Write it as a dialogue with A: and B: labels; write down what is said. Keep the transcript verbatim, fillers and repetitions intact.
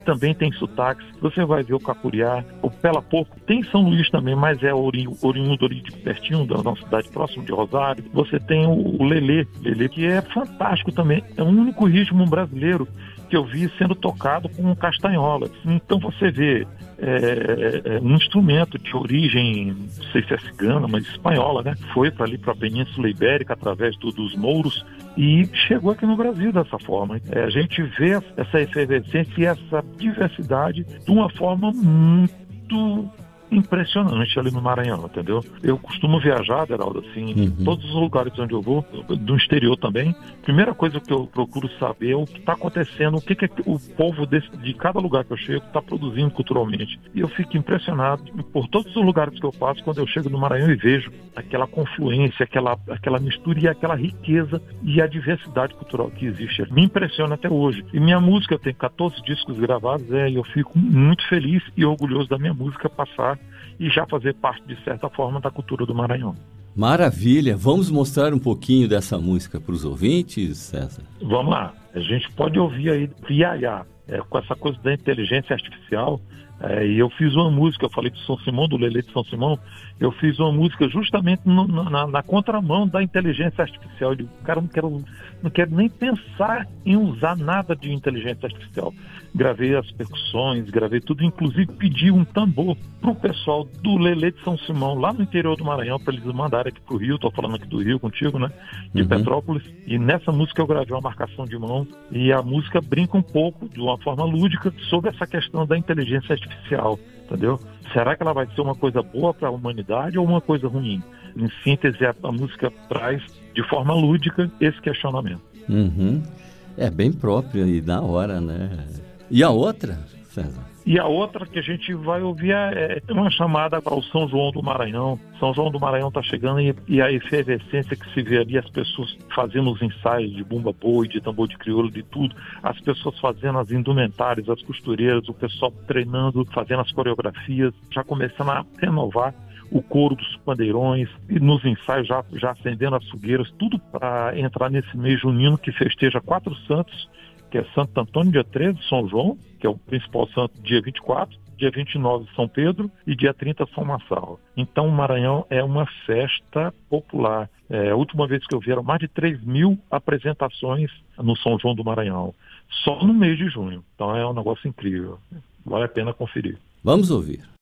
A: também tem sotaques. Você vai ver o Cacuriá, o Pela Porco, tem São Luís também, mas é ori oriundo ali de pertinho, da nossa cidade próxima de Rosário. Você tem o, o Lelê, Lelê, que é fantástico também. É o único ritmo brasileiro que eu vi sendo tocado com castanhola. Então você vê é, é, um instrumento de origem, não sei se é cigana, mas espanhola, né? Foi para ali para a Península Ibérica através do, dos mouros e chegou aqui no Brasil dessa forma. É, a gente vê essa efervescência e essa diversidade de uma forma muito impressionante ali no Maranhão, entendeu? Eu costumo viajar, Deraldo, assim,
B: Uhum.
A: em todos os lugares onde eu vou, do exterior também. Primeira coisa que eu procuro saber é o que está acontecendo, o que, que o povo desse, de cada lugar que eu chego está produzindo culturalmente. E eu fico impressionado por todos os lugares que eu passo quando eu chego no Maranhão e vejo aquela confluência, aquela, aquela mistura e aquela riqueza e a diversidade cultural que existe. Me impressiona até hoje. E minha música, eu tenho quatorze discos gravados, é, e eu fico muito feliz e orgulhoso da minha música passar e já fazer parte, de certa forma, da cultura do Maranhão.
B: Maravilha! Vamos mostrar um pouquinho dessa música para os ouvintes, César?
A: Vamos lá. A gente pode ouvir aí Iaiá, é, com essa coisa da inteligência artificial. É, e eu fiz uma música, eu falei de São Simão, do Lelê de São Simão, eu fiz uma música justamente no, na, na contramão da inteligência artificial. Eu digo, cara, não quero, não quero nem pensar em usar nada de inteligência artificial. Gravei as percussões, gravei tudo, inclusive pedi um tambor pro pessoal do Lelê de São Simão, lá no interior do Maranhão, para eles mandarem aqui pro Rio. Tô falando aqui do Rio contigo, né? De uhum. Petrópolis. E nessa música eu gravei uma marcação de mão e a música brinca um pouco, de uma forma lúdica, sobre essa questão da inteligência artificial, entendeu? Será que ela vai ser uma coisa boa para a humanidade ou uma coisa ruim? Em síntese, a, a música traz de forma lúdica esse questionamento.
B: Uhum. É bem próprio e da hora, né? E a outra, César?
A: E a outra que a gente vai ouvir é uma chamada para o São João do Maranhão. São João do Maranhão está chegando e, e a efervescência que se vê ali, as pessoas fazendo os ensaios de bumba boi, de tambor de crioulo, de tudo, as pessoas fazendo as indumentárias, as costureiras, o pessoal treinando, fazendo as coreografias, já começando a renovar o coro dos pandeirões, e nos ensaios já, já acendendo as fogueiras, tudo para entrar nesse mês junino que festeja quatro santos, que é Santo Antônio, dia treze, São João, que é o principal santo, dia vinte e quatro, dia vinte e nove, São Pedro, e dia trinta, São Marçal. Então, o Maranhão é uma festa popular. É, a última vez que eu vi, eram mais de três mil apresentações no São João do Maranhão, só no mês de junho. Então, é um negócio incrível. Vale a pena conferir.
B: Vamos ouvir.